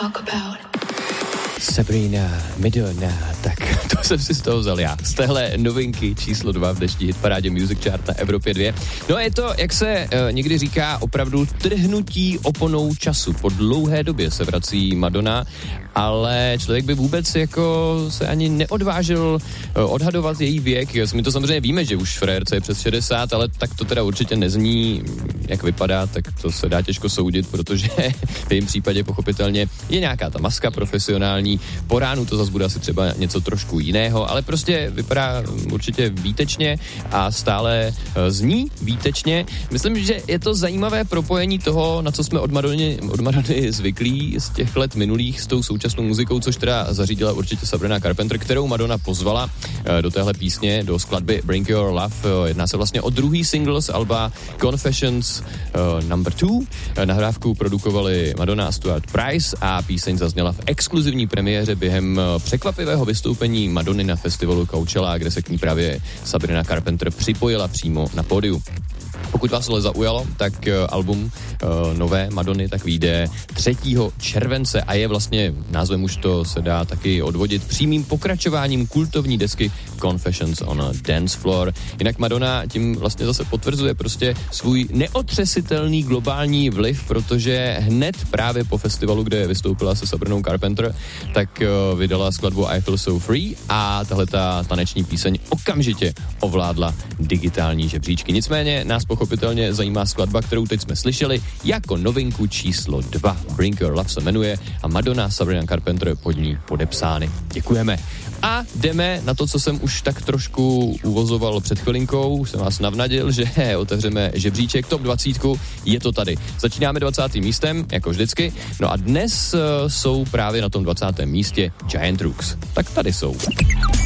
Sabrina, Madonna, tak to jsem si z toho vzal já. Z téhle novinky číslo 2 v dnešní hitparádě Music Chart na Evropě 2. No a je to, jak se někdy říká, opravdu trhnutí oponou času. Po dlouhé době se vrací Madonna, ale člověk by vůbec jako se ani neodvážil odhadovat její věk. My to samozřejmě víme, že už frérce je přes 60, ale tak to teda určitě nezní, jak vypadá, tak to se dá těžko soudit, protože v jejím případě pochopitelně je nějaká ta maska profesionální. Po ránu to zase bude asi třeba něco trošku jiného, ale prostě vypadá určitě výtečně a stále zní výtečně. Myslím, že je to zajímavé propojení toho, na co jsme od Madony zvyklí z těch let minulých s tou současnou muzikou, což teda zařídila určitě Sabrina Carpenter, kterou Madonna pozvala do téhle písně, do skladby Bring Your Love. Jedná se vlastně o druhý single z alba Confessions No. 2. Nahrávku produkovali Madonna a Stuart Price a píseň zazněla v exkluzivní premiéře během překvapivého vystoupení Madonny na festivalu Coachella, kde se k ní právě Sabrina Carpenter připojila přímo na pódiu. Pokud vás ale zaujalo, tak album nové Madonny tak vyjde 3. července a je vlastně, názvem už to se dá taky odvodit, přímým pokračováním kultovní desky Confessions on a Dance Floor. Jinak Madonna tím vlastně zase potvrzuje prostě svůj neotřesitelný globální vliv, protože hned právě po festivalu, kde vystoupila se Sabrinou Carpenter, tak vydala skladbu I Feel So Free a tahleta taneční píseň okamžitě ovládla digitální žebříčky. Nicméně nás pochopitelně zajímá skladba, kterou teď jsme slyšeli jako novinku číslo 2. Bring Your Love se jmenuje a Madonna, Sabrina Carpenter pod ní podepsány. Děkujeme. A jdeme na to, co jsem už tak trošku uvozoval před chvilinkou. Už jsem vás navnadil, že otevřeme žebříček Top 20. Je to tady. Začínáme 20. místem, jako vždycky. No a dnes jsou právě na tom 20. místě Giant Rooks. Tak tady jsou.